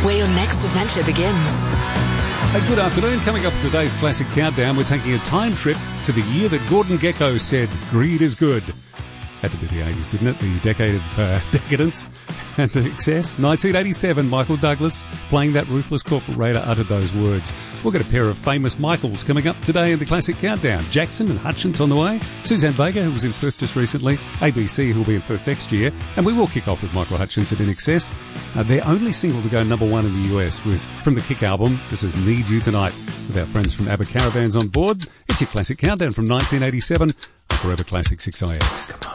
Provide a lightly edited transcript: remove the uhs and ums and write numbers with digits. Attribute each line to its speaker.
Speaker 1: where your next adventure begins.
Speaker 2: Good afternoon. Coming up with today's Classic Countdown, we're taking a time trip to the year that Gordon Gekko said, "Greed is good." Had to be the 80s, didn't it? The decade of decadence and excess. 1987, Michael Douglas, playing that ruthless corporate raider, uttered those words. We'll get a pair of famous Michaels coming up today in the Classic Countdown. Jackson and Hutchins on the way. Suzanne Vega, who was in Perth just recently. ABC, who will be in Perth next year. And we will kick off with Michael Hutchins at In Excess. Their only single to go number one in the US was from the Kick album. This is Need You Tonight, with our friends from ABBA Caravans on board. It's your Classic Countdown from 1987. Forever Classic 6IX.